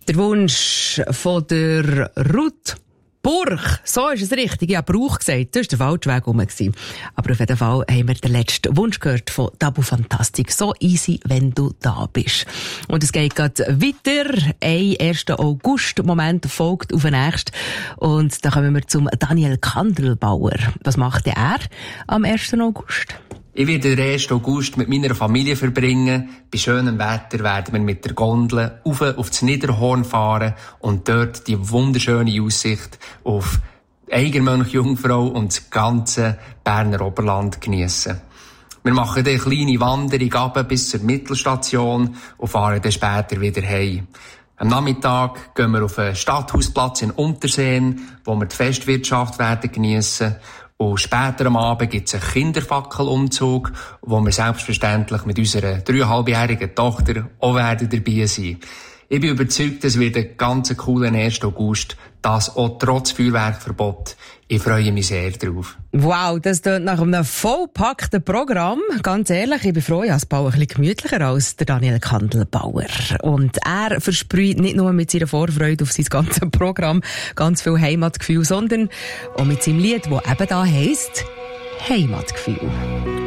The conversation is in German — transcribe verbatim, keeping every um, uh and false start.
Der Wunsch von der Ruth Burch, so ist es richtig. Ich habe Brauch gesagt, das war der falsche Weg rum. Aber auf jeden Fall haben wir den letzten Wunsch gehört von Tabu Fantastik. So easy, wenn du da bist. Und es geht gerade weiter. Ein erster August-Moment folgt auf den nächsten. Und da kommen wir zum Daniel Kandelbauer. Was macht er am ersten August? Ich werde den ersten August mit meiner Familie verbringen. Bei schönem Wetter werden wir mit der Gondel auf, auf das Niederhorn fahren und dort die wunderschöne Aussicht auf Eigermönch, Jungfrau und das ganze Berner Oberland geniessen. Wir machen dann eine kleine Wanderung runter bis zur Mittelstation und fahren dann später wieder heim. Am Nachmittag gehen wir auf den Stadthausplatz in Unterseen, wo wir die Festwirtschaft werden geniessen. Und später am Abend gibt es einen Kinderfackelumzug, wo wir selbstverständlich mit unserer dreieinhalbjährigen Tochter auch werden dabei sein. Ich bin überzeugt, es wird ein ganz cooler erster August, das auch trotz Feuerwerkverbot. Ich freue mich sehr drauf. Wow, das klingt nach einem vollpackten Programm. Ganz ehrlich, ich bin froh, ich habe es ein bisschen gemütlicher als der Daniel Kandelbauer. Und er versprüht nicht nur mit seiner Vorfreude auf sein ganzes Programm ganz viel Heimatgefühl, sondern auch mit seinem Lied, das eben da heisst Heimatgefühl.